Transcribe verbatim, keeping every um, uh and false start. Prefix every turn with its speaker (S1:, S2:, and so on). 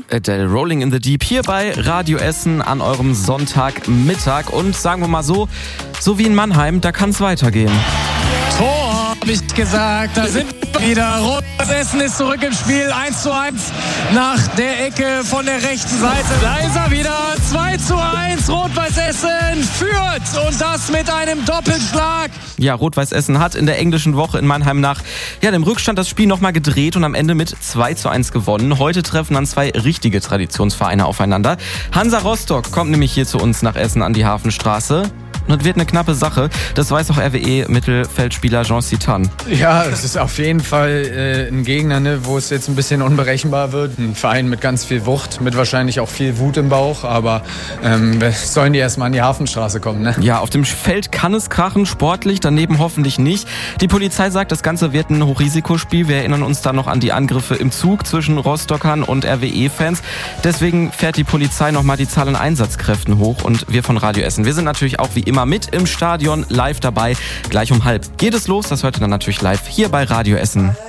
S1: Adele, Rolling in the Deep, hier bei Radio Essen an eurem Sonntagmittag. Und sagen wir mal so, so wie in Mannheim, da kann es weitergehen.
S2: Tor, hab ich gesagt, da sind wir wieder. Rot-Weiß Essen ist zurück im Spiel, eins zu eins nach der Ecke von der rechten Seite. Da ist er wieder, zwei zu eins, Rot-Weiß Essen führt und das mit einem Doppelschlag.
S1: Ja, Rot-Weiß Essen hat in der englischen Woche in Mannheim nach ja, dem Rückstand das Spiel nochmal gedreht und am Ende mit zwei zu eins gewonnen. Heute treffen dann zwei richtige Traditionsvereine aufeinander. Hansa Rostock kommt nämlich hier zu uns nach Essen an die Hafenstraße. Und wird eine knappe Sache. Das weiß auch R W E-Mittelfeldspieler Jean Citan.
S3: Ja, es ist auf jeden Fall äh, ein Gegner, ne, wo es jetzt ein bisschen unberechenbar wird. Ein Verein mit ganz viel Wucht, mit wahrscheinlich auch viel Wut im Bauch. Aber ähm, sollen die erstmal an die Hafenstraße kommen, ne?
S1: Ja, auf dem Feld kann es krachen, sportlich, daneben hoffentlich nicht. Die Polizei sagt, das Ganze wird ein Hochrisikospiel. Wir erinnern uns da noch an die Angriffe im Zug zwischen Rostockern und R W E-Fans. Deswegen fährt die Polizei nochmal die Zahl an Einsatzkräften hoch. Und wir von Radio Essen, wir sind natürlich auch wie immer mit im Stadion live dabei. Gleich um halb geht es los. Das hört ihr dann natürlich live hier bei Radio Essen.